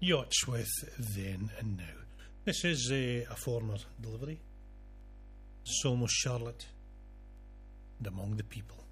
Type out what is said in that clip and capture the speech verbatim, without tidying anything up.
Yachts with Then and Now. This is uh, a foreigner delivery. Somos Charlotte and Among the People.